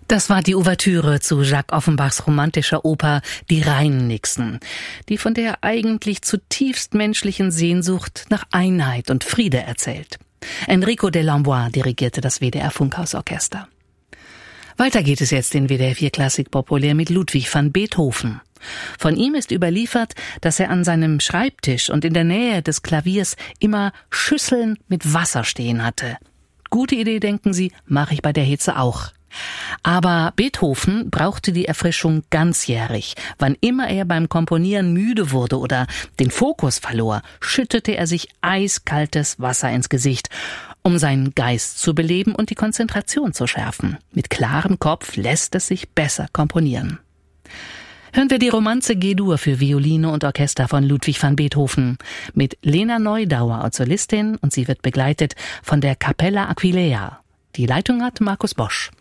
Das war die Ouvertüre zu Jacques Offenbachs romantischer Oper Die Rheinnixen, die von der eigentlich zutiefst menschlichen Sehnsucht nach Einheit und Friede erzählt. Enrico de Lambois dirigierte das WDR-Funkhausorchester. Weiter geht es jetzt in WDR 4 Klassik populär mit Ludwig van Beethoven. Von ihm ist überliefert, dass er an seinem Schreibtisch und in der Nähe des Klaviers immer Schüsseln mit Wasser stehen hatte. Gute Idee, denken Sie, mache ich bei der Hitze auch. Aber Beethoven brauchte die Erfrischung ganzjährig. Wann immer er beim Komponieren müde wurde oder den Fokus verlor, schüttete er sich eiskaltes Wasser ins Gesicht, um seinen Geist zu beleben und die Konzentration zu schärfen. Mit klarem Kopf lässt es sich besser komponieren. Hören wir die Romanze G-Dur für Violine und Orchester von Ludwig van Beethoven mit Lena Neudauer als Solistin, und sie wird begleitet von der Capella Aquileia. Die Leitung hat Markus Bosch.